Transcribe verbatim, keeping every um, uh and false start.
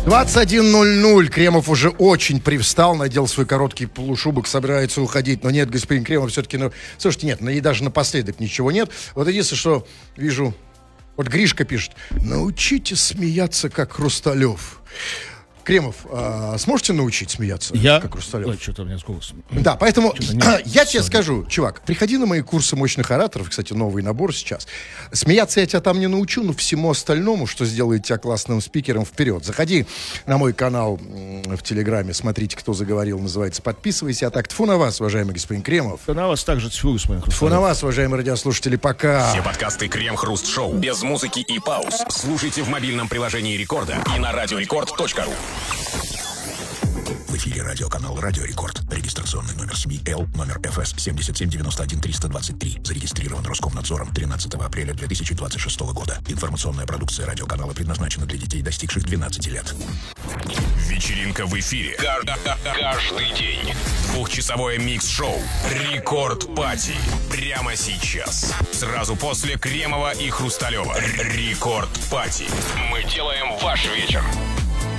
двадцать один ноль ноль. Кремов уже очень привстал, надел свой короткий полушубок, собирается уходить. Но нет, господин Кремов, все-таки... Ну, слушайте, нет, и даже напоследок ничего нет. Вот единственное, что вижу... Вот Гришка пишет: научитесь смеяться, как Хрусталев. Кремов, а сможете научить смеяться, я... как Хрусталев? Ой, что-то у меня с голосом. Да, поэтому нет, я тебе скажу, чувак, приходи на мои курсы мощных ораторов, кстати, новый набор сейчас. Смеяться я тебя там не научу, но всему остальному, что сделает тебя классным спикером, вперед. Заходи на мой канал в Телеграме, смотрите, кто заговорил, называется, подписывайся. А так, тьфу на вас, уважаемый господин Кремов. Тьфу на вас также, тьфу, господин Хрусталев. Тьфу на вас, уважаемые радиослушатели, пока. Все подкасты Крем-Хруст-Шоу без музыки и пауз слушайте в мобильном приложении Рекорда и на радиорекорд точка ру. В эфире радиоканал «Радио Рекорд». Регистрационный номер СМИ Л, номер эф эс семь семь девять один три два три. Зарегистрирован Роскомнадзором тринадцатого апреля две тысячи двадцать шестого года. Информационная продукция радиоканала предназначена для детей, достигших двенадцати лет. Вечеринка в эфире. Каждый день. Двухчасовое микс-шоу «Рекорд Пати». Прямо сейчас. Сразу после Кремова и Хрусталева. «Рекорд Пати». Мы делаем ваш вечер.